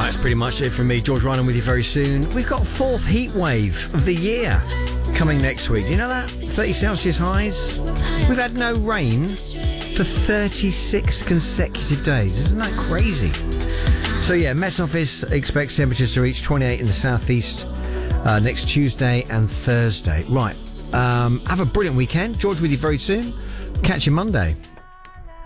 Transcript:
That's pretty much it from me, George Ryan, with you very soon. We've got fourth heat wave of the year coming next week. Do you know that? 30 Celsius highs. We've had no rain for 36 consecutive days. Isn't that crazy? So yeah, Met Office expects temperatures to reach 28 in the southeast next Tuesday and Thursday. Right. Have a brilliant weekend. George with you very soon. Catch you Monday.